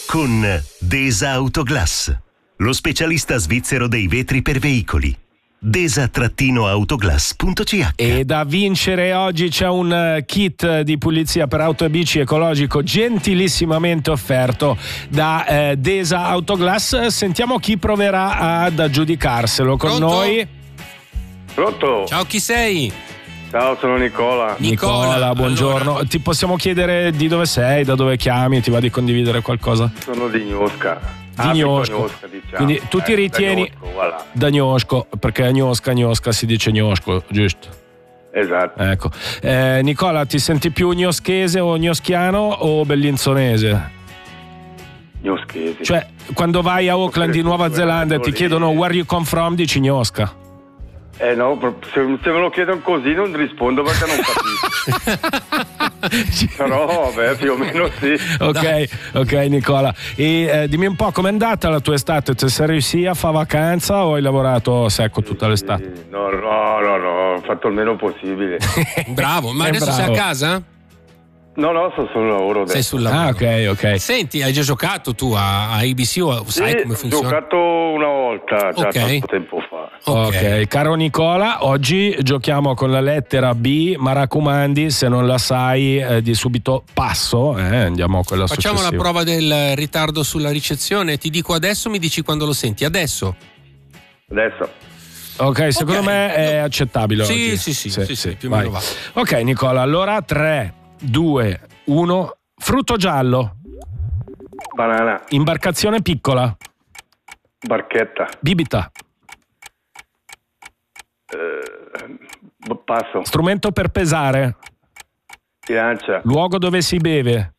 con Desa Autoglass, lo specialista svizzero dei vetri per veicoli. Desa-autoglass.ch. E da vincere oggi c'è un kit di pulizia per auto e bici ecologico gentilissimamente offerto da Desa Autoglass. Sentiamo chi proverà ad aggiudicarselo con Pronto? noi. Pronto? Ciao, chi sei? Ciao, sono Nicola. Nicola, buongiorno. Allora, Ti possiamo chiedere di dove sei, da dove chiami, ti va di condividere qualcosa? Sono di Gnosca. Di Gnosco. Diciamo. Quindi tu ti ritieni Da Gnosco, voilà. da Gnosco, perché a Gnosca si dice Gnosco, giusto? Esatto. Ecco. Nicola, ti senti più gnoschese o gnoschiano o bellinzonese? Gnoschesi. Cioè, quando vai a Auckland in Nuova Zelanda e ti chiedono where you come from, dici Gnosca. No, se me lo chiedono così non rispondo perché non capisco. Però, vabbè, più o meno sì. Ok, Nicola. E dimmi un po' com'è andata la tua estate? Ti sei riusciti a fare vacanza o hai lavorato secco tutta l'estate? Sì, no, ho fatto il meno possibile. Bravo, ma adesso sei a casa? No, sono sul lavoro adesso. Sei sul lavoro. Ah, ok. Senti, hai già giocato tu a ABC o sai Sì, come ho funziona? giocato una volta, già Ok. tanto tempo fa. Ok, caro Nicola, oggi giochiamo con la lettera B, ma raccomandi, se non la sai di subito passo, andiamo a quella Facciamo successiva. la prova del ritardo sulla ricezione. Ti dico adesso, mi dici quando lo senti. Adesso. Adesso. Ok, secondo me è accettabile Sì, oggi. sì, più o meno va. Ok Nicola, allora 3, 2, 1, frutto giallo, Banana. imbarcazione piccola, Barchetta. bibita, Passo. strumento per pesare, Bilancia. luogo dove si beve,